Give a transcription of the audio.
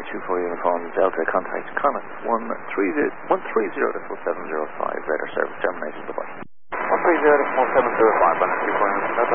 24 Uniform Delta, contact Connacht 130.705, radar service terminated, bye-bye. 130.705, Connacht 24 Uniform Delta.